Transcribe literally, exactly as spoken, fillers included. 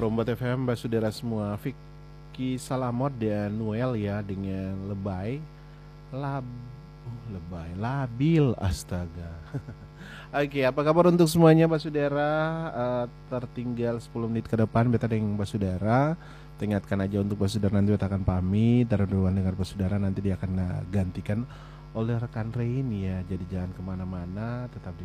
from Bot F M, Basudara semua. Vicky Salamot dan Noel ya dengan lebay. Lab uh, lebay, labil, astaga. Oke, apa kabar untuk semuanya Basudara? Uh, tertinggal sepuluh menit ke depan beta dengan Basudara. Ingatkan aja untuk Basudara nanti beta akan pamit. Taruhan dengar Basudara nanti dia akan uh, gantikan oleh rekan Rain ya. Jadi jangan kemana-mana, tetap di